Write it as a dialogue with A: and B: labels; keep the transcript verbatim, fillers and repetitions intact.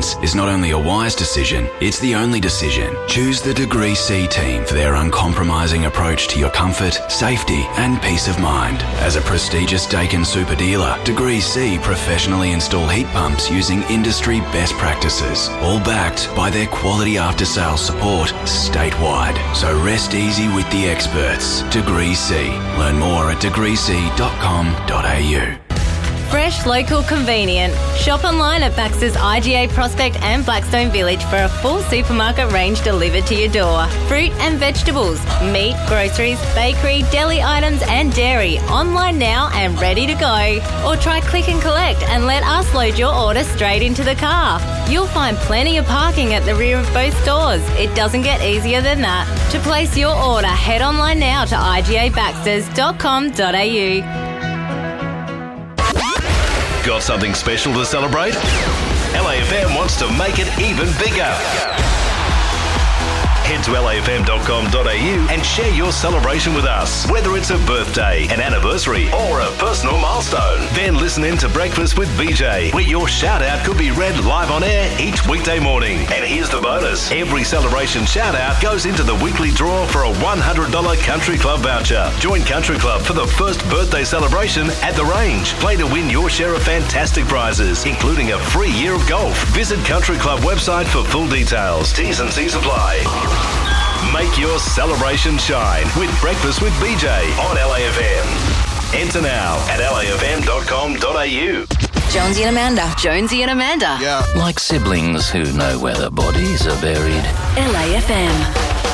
A: insurance is not only a wise decision, it's the only decision. Choose the Degree C team for their uncompromising approach to your comfort, safety and peace of mind. As a prestigious Daikin super dealer, Degree C professionally install heat pumps using industry best practices, all backed by their quality after-sales support statewide. So rest easy with the experts. Degree C. Learn more at degree c dot com dot a u.
B: Fresh, local, convenient. Shop online at Baxter's I G A Prospect and Blackstone Village for a full supermarket range delivered to your door. Fruit and vegetables, meat, groceries, bakery, deli items and dairy. Online now and ready to go. Or try click and collect and let us load your order straight into the car. You'll find plenty of parking at the rear of both stores. It doesn't get easier than that. To place your order, head online now to i g a baxters dot com dot a u.
C: Got something special to celebrate? L A F M wants to make it even bigger. Head to l a f m dot com dot a u and share your celebration with us. Whether it's a birthday, an anniversary, or a personal milestone. Then listen in to Breakfast with B J, where your shout-out could be read live on air each weekday morning. And here's the bonus. Every celebration shout-out goes into the weekly draw for a one hundred dollars Country Club voucher. Join Country Club for the first birthday celebration at the range. Play to win your share of fantastic prizes, including a free year of golf. Visit Country Club website for full details. T's and C's apply. Make your celebration shine with Breakfast with B J on L A F M. Enter now at l a f m dot com dot a u.
D: Jonesy and Amanda.
B: Jonesy and Amanda.
E: Yeah.
F: Like siblings who know where their bodies are buried.
D: L A F M.